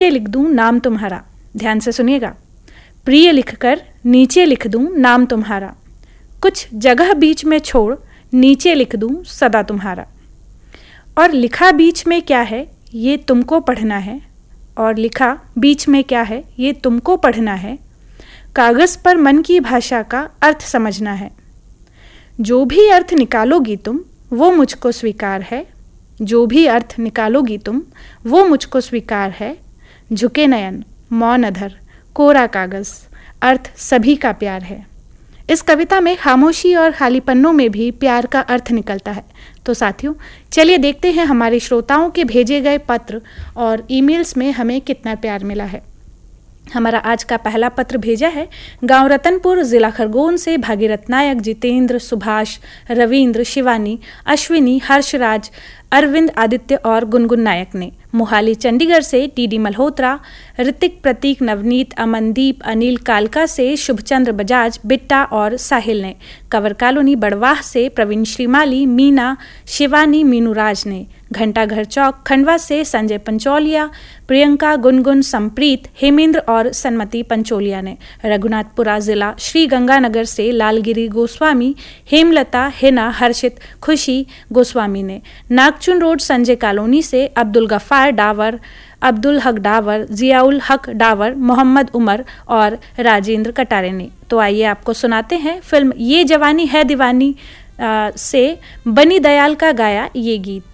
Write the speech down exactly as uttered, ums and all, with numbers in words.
लिख दूं नाम तुम्हारा। ध्यान से सुनिएगा। प्रिय लिखकर नीचे लिख दूं नाम तुम्हारा, कुछ जगह बीच में छोड़ नीचे लिख दूं सदा तुम्हारा। और लिखा बीच में क्या है ये तुमको पढ़ना है, और लिखा बीच में क्या है ये तुमको पढ़ना है। कागज़ पर मन की भाषा का अर्थ समझना है। जो भी अर्थ निकालोगी तुम वो मुझको स्वीकार है। जो भी अर्थ निकालोगी तुम वो मुझको स्वीकार है। झुके नयन, मौन अधर, कोरा कागज़, अर्थ सभी का प्यार है। इस कविता में खामोशी और खाली पन्नों में भी प्यार का अर्थ निकलता है। तो साथियों, चलिए देखते हैं हमारे श्रोताओं के भेजे गए पत्र और ईमेल्स में हमें कितना प्यार मिला है। हमारा आज का पहला पत्र भेजा है गांव रतनपुर, जिला खरगोन से भागीरथ नायक, जितेंद्र, सुभाष, रविंद्र, शिवानी, अश्विनी, हर्षराज, अरविंद, आदित्य और गुनगुन नायक ने। मोहाली चंडीगढ़ से टीडी मल्होत्रा, ऋतिक, प्रतीक, नवनीत, अमनदीप, अनिल, कालका से शुभचंद्र बजाज, बिट्टा और साहिल ने। कवर कॉलोनी बड़वाह से प्रवीण श्रीमाली, मीना, शिवानी, मीनूराज ने। घंटाघर चौक खंडवा से संजय पंचोलिया, प्रियंका, गुनगुन, संप्रीत, हेमेंद्र और सन्मति पंचोलिया ने। रघुनाथपुरा जिला श्री गंगानगर से लालगिरी गोस्वामी, हेमलता, हिना, हर्षित, खुशी गोस्वामी ने। नागचुन रोड संजय कॉलोनी से अब्दुल गफ्फार डावर, अब्दुल हक डावर, जियाउल हक डावर, मोहम्मद उमर और राजेंद्र कटारे ने। तो आइए आपको सुनाते हैं फिल्म ये जवानी है दीवानी आ, से बनी दयाल का गाया ये गीत।